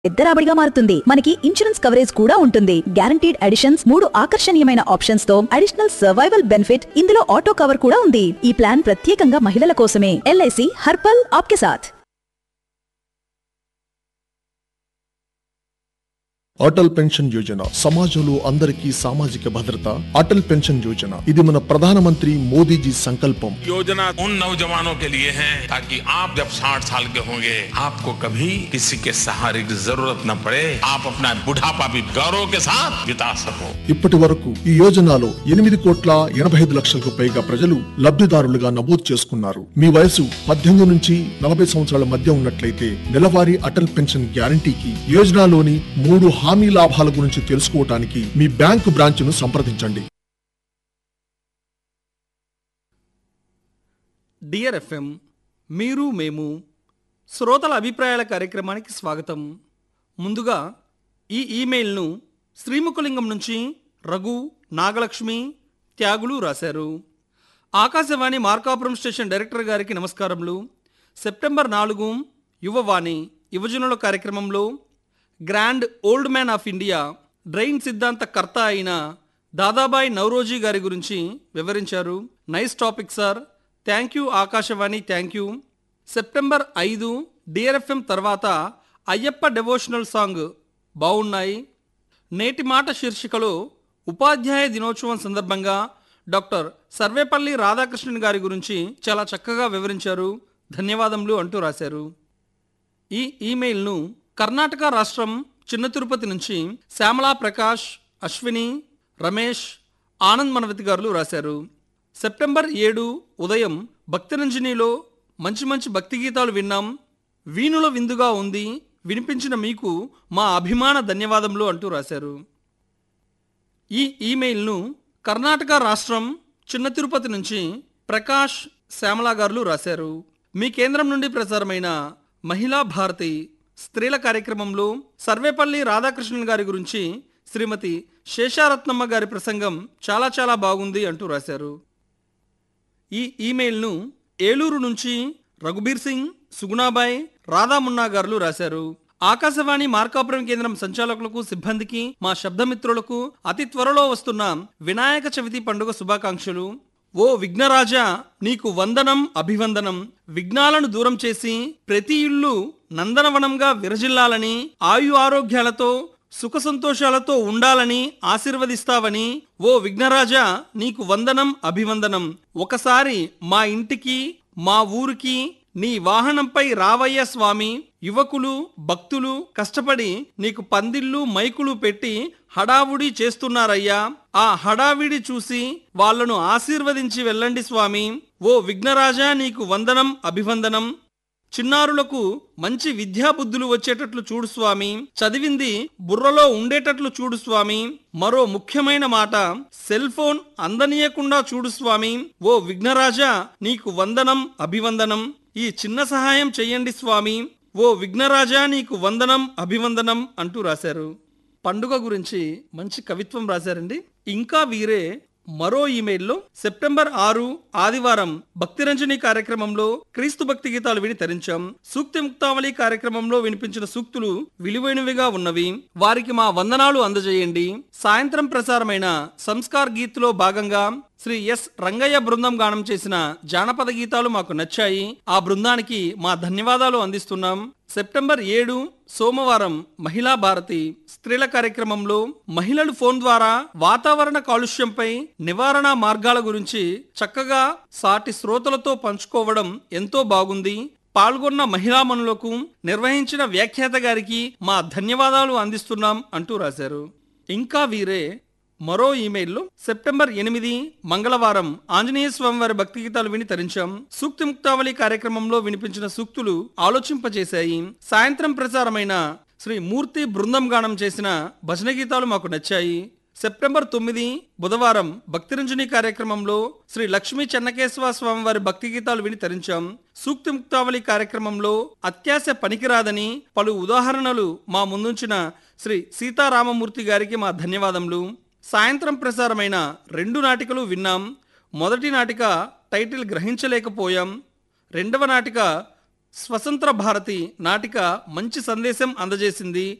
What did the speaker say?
పెద్ద రాబడిగా మారుతుంది. మనకి ఇన్సూరెన్స్ కవరేజ్ కూడా ఉంటుంది. గ్యారంటీడ్ అడిషన్స్, 3 ఆకర్షణీయమైన ఆప్షన్స్ తో అడిషనల్ సర్వైవల్ బెనిఫిట్, ఇందులో ఆటో కవర్ కూడా ఉంది. ఈ ప్లాన్ ప్రత్యేకంగా మహిళల కోసమే. LIC హర్ పల్ ఆప్కే సాథ్. అటల్ పెన్షన్ యోజన సమాజంలో అందరికీ సామాజిక భద్రత. అటల్ పెన్షన్ యోజన ఇది మన ప్రధానమంత్రి మోదీజీ సంకల్పం. योजना उन नौजवानों के लिए है ताकि आप जब 60 साल के होंगे आपको कभी किसी के सहारे की जरूरत न पड़े, आप अपना बुढ़ापा भी गौरव के साथ बिता सको. ఇప్పటి వరకు ఈ యోజనలో 8,85,00,000కు పైగా ప్రజలు లబ్ధిదారులుగా నమోదు చేసుకున్నారు. మీ వయసు 18 నుంచి 40 సంవత్సరాల మధ్య ఉన్నట్లయితే నెలవారీ అటల్ పెన్షన్ గ్యారంటీకి యోజనలోని 3 హామీ లాభాల గురించి తెలుసుకోవడానికి మీ బ్యాంకు బ్రాంచ్ను సంప్రదించండి. డియర్ FM, మీరు మేము శ్రోతల అభిప్రాయాల కార్యక్రమానికి స్వాగతం. ముందుగా ఈ ఈమెయిల్ను శ్రీముఖలింగం నుంచి రఘు, నాగలక్ష్మి, త్యాగులు రాశారు. ఆకాశవాణి మార్కాపురం స్టేషన్ డైరెక్టర్ గారికి నమస్కారములు. సెప్టెంబర్ 4 యువవాణి యువజనుల కార్యక్రమంలో grand old man of India drain సిద్ధాంత కర్త అయిన దాదాబాయ్ నౌరోజీ గారి గురించి వివరించారు. Nice topic sir. Thank you Akashvani, thank you. September 5 dear FM తర్వాత అయ్యప్ప డెవోషనల్ సాంగ్ బాగున్నాయి. నేటి మాట శీర్షికలో ఉపాధ్యాయ దినోత్సవం సందర్భంగా డాక్టర్ సర్వేపల్లి రాధాకృష్ణన్ గారి గురించి చాలా చక్కగా వివరించారు. ధన్యవాదములు అంటూ రాశారు. ఈ ఈమెయిల్ను కర్ణాటక రాష్ట్రం చిన్న తిరుపతి నుంచి శ్యామలా ప్రకాష్, అశ్విని, రమేష్, ఆనంద్ మనవతి గారు రాశారు. సెప్టెంబర్ 7 ఉదయం భక్తిరంజనిలో మంచి మంచి భక్తి గీతాలు విన్నాం. వీణుల విందుగా ఉంది. వినిపించిన మీకు మా అభిమాన ధన్యవాదములు అంటూ రాశారు. ఈ ఈమెయిల్ను కర్ణాటక రాష్ట్రం చిన్న తిరుపతి నుంచి ప్రకాష్, శ్యామలా గారు రాశారు. మీ కేంద్రం నుండి ప్రసారమైన మహిళా భారతి స్త్రీల కార్యక్రమంలో సర్వేపల్లి రాధాకృష్ణన్ గారి గురించి శ్రీమతి శేషారత్నమ్మ గారి ప్రసంగం చాలా చాలా బాగుంది అంటూ రాశారు. ఈ ఈమెయిల్ను ఏలూరు నుంచి రఘుబీర్ సింగ్, సుగుణాబాయ్, రాధామున్నా గారు రాశారు. ఆకాశవాణి మార్కాపురం కేంద్రం సంచాలకులకు, సిబ్బందికి, మా శబ్దమిత్రులకు అతి త్వరలో వస్తున్న వినాయక చవితి పండుగ శుభాకాంక్షలు. ఓ విఘ్నరాజా, నీకు వందనం అభివందనం. విఘ్నాలను దూరం చేసి ప్రతి ఇల్లు నందనవనంగా విరజిల్లాలని, ఆయు ఆరోగ్యాలతో సుఖ సంతోషాలతో ఉండాలని ఆశీర్వదిస్తావని ఓ విఘ్నరాజా నీకు వందనం అభివందనం. ఒకసారి మా ఇంటికి, మా ఊరికి నీ వాహనంపై రావయ్య స్వామి. యువకులు, భక్తులు కష్టపడి నీకు పందిళ్ళు, మైకులు పెట్టి హడావుడి చేస్తున్నారయ్యా. ఆ హడావిడి చూసి వాళ్లను ఆశీర్వదించి వెళ్ళండి స్వామి. ఓ విఘ్నరాజా నీకు వందనం అభివందనం. చిన్నారులకు మంచి విద్యాబుద్ధులు వచ్చేటట్లు చూడు స్వామి. చదివింది బుర్రలో ఉండేటట్లు చూడు స్వామి. మరో ముఖ్యమైన మాట, సెల్ ఫోన్ అందనీయకుండా చూడు స్వామి. ఓ విఘ్నరాజా నీకు వందనం అభివందనం. ఈ చిన్న సహాయం చెయ్యండి స్వామి. ఓ విఘ్నరాజా నీకు వందనం అభివందనం అంటూ రాశారు. పండుగ గురించి మంచి కవిత్వం రాశారండి. ఇంకా వీరే మరో ఈమెయిల్లో సెప్టెంబర్ 6 ఆదివారం భక్తిరంజని కార్యక్రమంలో క్రీస్తు భక్తి గీతాలు విని తరించాం. సూక్తి ముక్తావళి కార్యక్రమంలో వినిపించిన సూక్తులు విలువైనవిగా ఉన్నవి. వారికి మా వందనాలు అందజేయండి. సాయంత్రం ప్రసారమైన సంస్కార్ గీత్లో భాగంగా శ్రీ ఎస్ రంగయ్య బృందం గానం చేసిన జానపద గీతాలు మాకు నచ్చాయి. ఆ బృందానికి మా ధన్యవాదాలు అందిస్తున్నాం. సెప్టెంబర్ 7 సోమవారం మహిళా భారతి స్త్రీల కార్యక్రమంలో మహిళలు ఫోన్ ద్వారా వాతావరణ కాలుష్యంపై నివారణ మార్గాల గురించి చక్కగా సాటి శ్రోతలతో పంచుకోవడం ఎంతో బాగుంది. పాల్గొన్న మహిళామణులకు, నిర్వహించిన వ్యాఖ్యాత గారికి మా ధన్యవాదాలు అందిస్తున్నాం అంటూ రాశారు. ఇంకా వీరే మరో ఈమెయిల్లో సెప్టెంబర్ 8 మంగళవారం ఆంజనేయ స్వామి వారి భక్తి గీతాలు విని తరించాం. సూక్తి ముక్తావళి కార్యక్రమంలో వినిపించిన సూక్తులు ఆలోచింపచేశాయి. సాయంత్రం ప్రసారమైన శ్రీ మూర్తి బృందం గానం చేసిన భజన గీతాలు మాకు నచ్చాయి. సెప్టెంబర్ 9 బుధవారం భక్తిరంజని కార్యక్రమంలో శ్రీ లక్ష్మీ చెన్నకేశవ స్వామి వారి భక్తి గీతాలు విని తరించాం. సూక్తి ముక్తావళి కార్యక్రమంలో అత్యాశ పనికిరాదని పలు ఉదాహరణలు మా ముందుంచిన శ్రీ సీతారామమూర్తి గారికి మా ధన్యవాదములు. సాయంత్రం ప్రసారమైన 2 నాటికలు విన్నాం. మొదటి నాటిక టైటిల్ గ్రహించలేకపోయాం. రెండవ నాటిక స్వతంత్ర భారతి నాటిక మంచి సందేశం అందజేసింది.